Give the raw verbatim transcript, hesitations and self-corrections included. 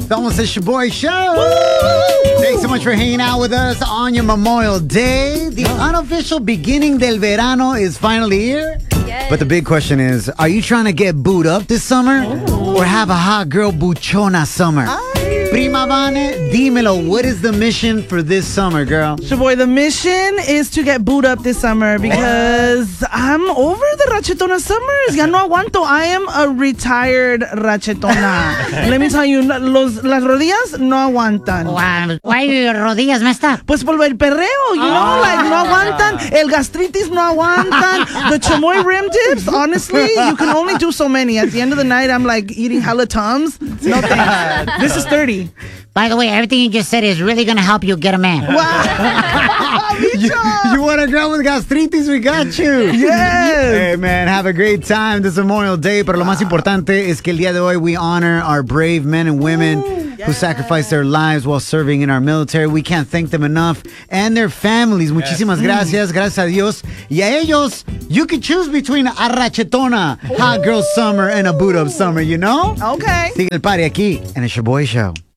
Estamos at your boy show. Woo! Thanks so much for hanging out with us on your Memorial Day. The unofficial beginning del verano is finally here. Yes. But the big question is, are you trying to get booed up this summer? Ooh. Or have a hot girl buchona summer? Ay. Prima Vane, dímelo, what is the mission for this summer, girl? So, boy, the mission is to get booed up this summer because I'm over the rachetona summers. Ya no aguanto. I am a retired rachetona. Let me tell you, los, las rodillas no aguantan. Wow. Why your rodillas, maestra? Pues por el perreo, you know, like no aguantan. El gastritis no aguantan. The chamoy rim dips, honestly, you can only do so many. At the end of the night, I'm like eating hella Tums. No thanks. This is thirty. By the way, everything you just said is really going to help you get a man. Wow. you, you want a girl with gastritis? We got you. Yes. Hey, man, have a great time this Memorial Day. Pero lo más importante es que el día de hoy we honor our brave men and women Ooh, who sacrificed their lives while serving in our military. We can't thank them enough. And their families. Muchísimas gracias. Gracias a Dios. Y a ellos, you can choose between a rachetona, hot girl summer, and a boot up summer, you know? Okay. Sigue el party aquí en el Shaboy Show.